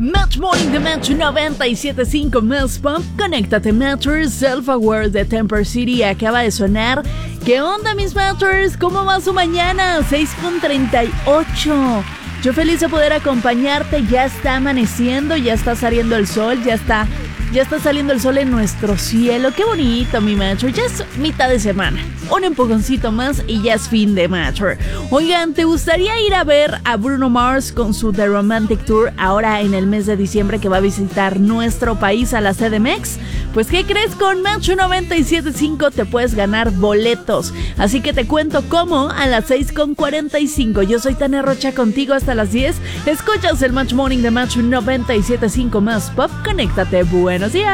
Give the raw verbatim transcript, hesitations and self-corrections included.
Match Morning de Match noventa y siete punto cinco más Pop. Conéctate, Matchers. Self-Aware de Temper City acaba de sonar. ¿Qué onda, mis Matchers? ¿Cómo va su mañana? seis con treinta y ocho. Yo feliz de poder acompañarte. Ya está amaneciendo, ya está saliendo el sol, ya está... Ya está saliendo el sol en nuestro cielo. Qué bonito, mi Matcher. Ya es mitad de semana. Un empujoncito más y ya es fin de Matcher. Oigan, ¿te gustaría ir a ver a Bruno Mars con su The Romantic Tour ahora en el mes de diciembre, que va a visitar nuestro país a la C D M X? Pues, ¿qué crees? Con Match noventa y siete punto cinco te puedes ganar boletos. Así que te cuento cómo a las seis con cuarenta y cinco. Yo soy Tania Rocha, contigo hasta las diez. Escuchas el Match Morning de Match noventa y siete punto cinco más Pop. Conéctate. Buenos días.